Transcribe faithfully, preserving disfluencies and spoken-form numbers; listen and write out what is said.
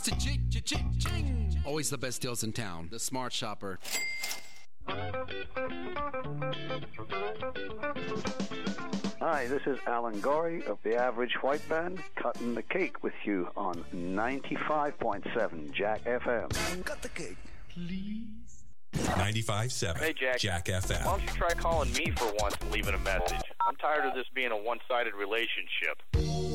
Ching. Always the best deals in town. The Smart Shopper. Hi, this is Alan Gorey of the Average White Band, cutting the cake with you on ninety-five point seven Jack F M. Cut the cake, please. ninety-five point seven Hey, Jack. Jack F M. Why don't you try calling me for once and leaving a message? I'm tired of this being a one-sided relationship.